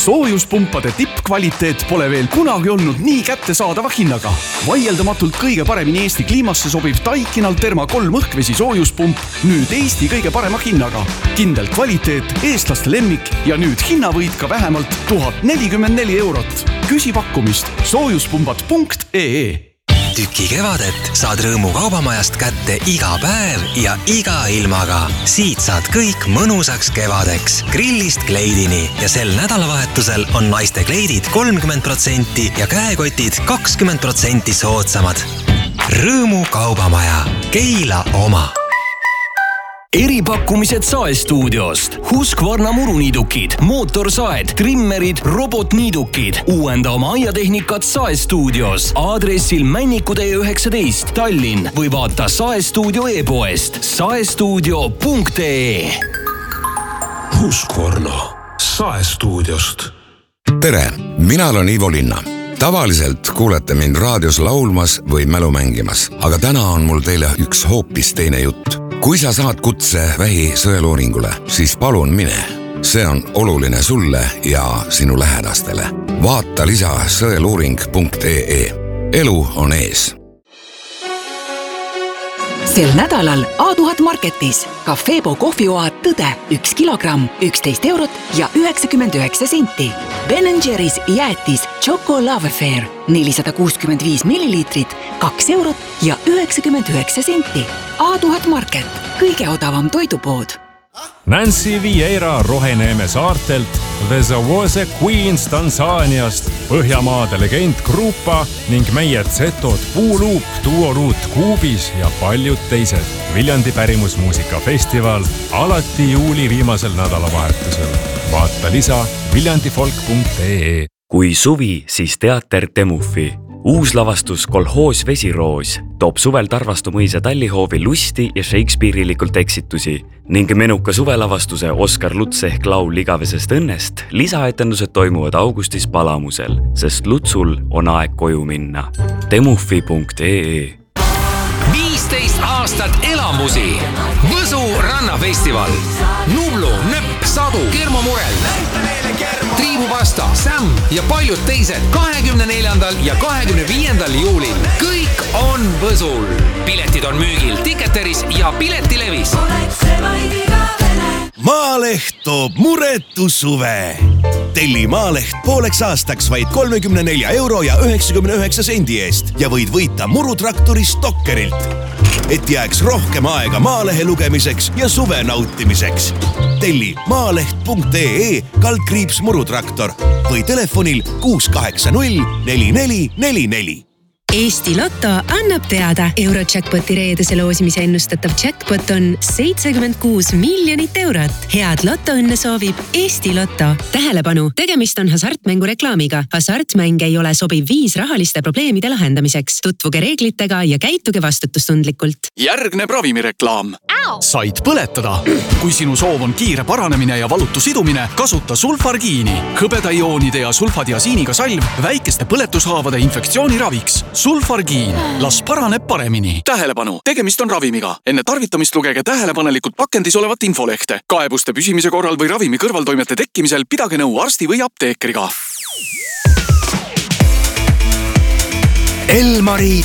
Soojuspumpade tippkvaliteet pole veel kunagi olnud nii kättesaadava hinnaga. Vaieldamatult kõige paremini Eesti kliimasse sobiv Daikinal Therma 3 õhkvesi soojuspump nüüd Eesti kõige parema hinnaga. Kindel kvaliteet, eestlaste lemmik ja nüüd hinnavõit ka vähemalt 1044 €. Küsi pakkumist soojuspumbad.ee. Tüki kevadet saad Rõõmu kaubamajast kätte iga päev ja iga ilmaga. Siit saad kõik mõnusaks kevadeks. Grillist kleidini ja sel nädalavahetusel on naiste kleidid 30% ja käekotid 20% soodsamad. Rõõmu kaubamaja. Keila oma. Eripakkumised Saestuudiost. Husqvarna muruniidukid, mootorsaed, trimmerid, robotniidukid. Uuenda oma aiatehnikat Saestuudios. Aadressil Männiku tee 19 Tallinn või vaata Saestuudio e-poest saestuudio.ee. Husqvarna Saestuudiost. Tere, mina olen Ivo Linna. Tavaliselt kuulete mind raadios laulmas või mälu mängimas, aga täna on mul teile üks hoopis teine jutt. Kui sa saad kutse vähi sõeluuringule, siis palun mine. See on oluline sulle ja sinu lähedastele. Vaata lisa sõeluuring.ee. Elu on ees. Sel nädalal A1000 Marketis Cafebo kohvioad Tõde 1 kilogramm 11 € ja 99 senti. Ben & Jerry's jäätis Choco Love Affair 465 milliliitrit 2 € ja 99 senti. A1000 Market, kõige odavam toidupood. Nancy Vieira Roheneeme saartelt, The Zawose Queens Tansaaniast, Põhjamaade legend Grupa ning meie Zetod Puuluup, Duoruut Kuubis ja paljud teised. Viljandi pärimusmuusikafestival alati juuli viimasel nädalavahetusel. Vaata lisa viljandifolk.ee. Kui suvi, siis teater Temufi. Uus lavastus Kolhoos Vesiroos toob suvel Tarvastu mõisa Tallihoovi lusti ja Shakespeare'ilikult eksitusi ning menuka suvelavastuse Oskar Luts ehk laul igavesest õnnest lisaetendused toimuvad augustis Palamusel, sest Lutsul on aeg koju minna. Temufi.ee. 15 aastat elamusi. Võsu rannafestival. Nublu, Nöpp, Sadu, Kermo Murel, Triibupasta, Sam ja paljud teised 24. ja 25. juulil. Kõik on Võsul. Piletid on müügil Ticketeris ja Piletilevis. Maaleht toob muretu suve. Telli Maaleht pooleks aastaks vaid 34 € ja 99 sendi eest ja võid võita murutraktori Stokkerilt. Et jääks rohkem aega Maalehe lugemiseks ja suve nautimiseks. Telli maaleht.ee /murutraktor või telefonil 680 4444. Eesti Lotto annab teada. Eurojackpoti reedese loosimise ennustatav jackpot on 76 miljonit €. Head lotoõnne soovib Eesti Lotto. Tähelepanu, tegemist on hasartmängureklaamiga. Hasartmäng ei ole sobiv viis rahaliste probleemide lahendamiseks. Tutvuge reeglitega ja käituge vastutustundlikult. Järgneb ravimireklaam. Said põletada. Kui sinu soov on kiire paranemine ja valutu sidumine, kasuta sulfargiini. Hõbedaioonide ja sulfadiasiiniga salv väikeste põletushaavade infektsiooni raviks. Sulfargiin. Las paraneb paremini. Tähelepanu, tegemist on ravimiga. Enne tarvitamist lugege tähelepanelikult pakendis olevat infolehte. Kaebuste püsimise korral või ravimi kõrvaltoimete tekkimisel pidage nõu arsti või apteekriga. Elmari